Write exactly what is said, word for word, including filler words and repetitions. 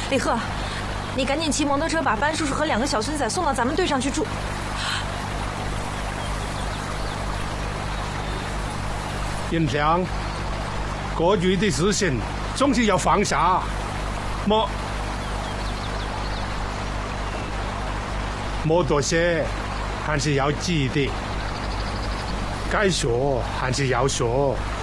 李贺，你赶紧骑摩托车把班叔叔和两个小孙仔送到咱们队上去住。 银良，过去的事情总是要放下，莫莫多些，还是要记的。该学还是要学。